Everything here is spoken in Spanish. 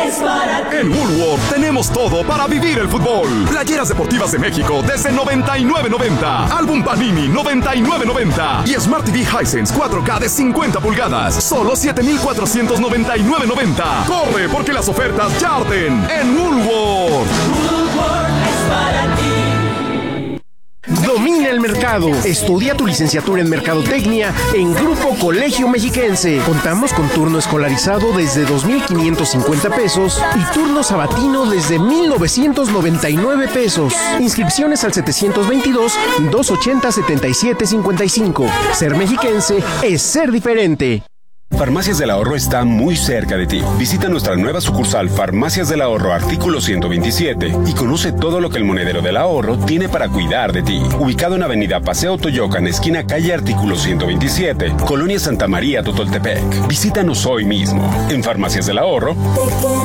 es para ti. En Woolworth tenemos todo para vivir el fútbol. Playeras deportivas de México desde $99.90. Álbum Panini $99.90. Y Smart TV Hisense 4K de 50 pulgadas. Solo $7,499.90. Corre porque las ofertas ya arden en Woolworth. Woolworth es para ti. Domina el mercado. Estudia tu licenciatura en Mercadotecnia en Grupo Colegio Mexiquense. Contamos con turno escolarizado desde 2,550 pesos y turno sabatino desde 1,999 pesos. Inscripciones al 722-280-7755. Ser mexiquense es ser diferente. Farmacias del Ahorro está muy cerca de ti. Visita nuestra nueva sucursal Farmacias del Ahorro Artículo 127 y conoce todo lo que el Monedero del Ahorro tiene para cuidar de ti. Ubicado en Avenida Paseo Toyocan, esquina calle Artículo 127, Colonia Santa María, Totoltepec. Visítanos hoy mismo. En Farmacias del Ahorro